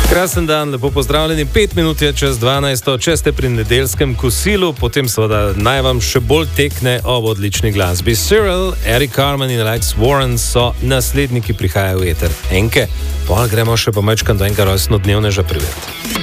Krasen dan, lepo pozdravljeni. 5 minut je čez 12. Če ste pri nedeljskem kosilu, potem seveda naj vam še bolj tekne ob odlični glasbi. Cyril, Eric Carmen in Alex Warren so naslednji, ki prihajajo v eter. Enke, pa gremo še pomečkam do enega rojstnodnevneža privet.